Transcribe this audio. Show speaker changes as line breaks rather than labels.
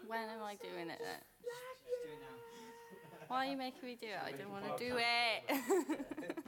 When am I doing it then?
Just do it now.
Why are you making me do it? I don't want to do it.